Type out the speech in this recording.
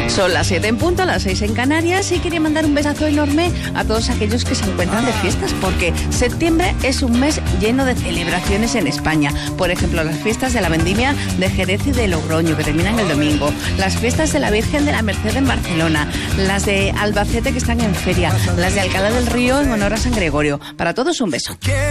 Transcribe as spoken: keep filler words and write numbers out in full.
Son las siete en punto, las seis en Canarias, y quería mandar un besazo enorme a todos aquellos que se encuentran de fiestas, porque septiembre es un mes lleno de celebraciones en España. Por ejemplo, las fiestas de la Vendimia de Jerez y de Logroño, que terminan el domingo, las fiestas de la Virgen de la Merced en Barcelona, las de Albacete, que están en feria, las de Alcalá del Río en honor a San Gregorio. Para todos un beso.